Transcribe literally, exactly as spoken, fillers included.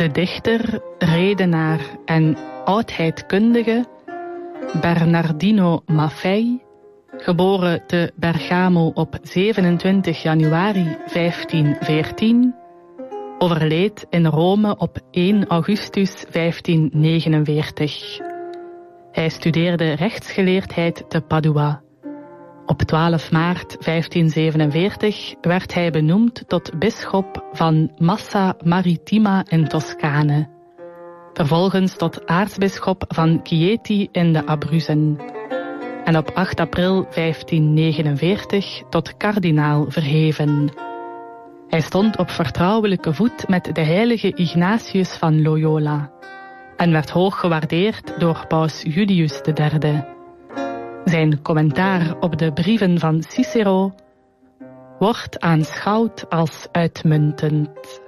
de dichter, redenaar en oudheidkundige Bernardino Maffei, geboren te Bergamo op zevenentwintig januari vijftien veertien, overleed in Rome op één augustus vijftien negenenveertig. Hij studeerde rechtsgeleerdheid te Padua. Op twaalf maart vijftien zevenenveertig werd hij benoemd tot bisschop van Massa Marittima in Toscane. Vervolgens tot aartsbisschop van Chieti in de Abruzzen. En op acht april vijftien negenenveertig tot kardinaal verheven. Hij stond op vertrouwelijke voet met de heilige Ignatius van Loyola en werd hoog gewaardeerd door paus Julius de derde. Zijn commentaar op de brieven van Cicero wordt aanschouwd als uitmuntend.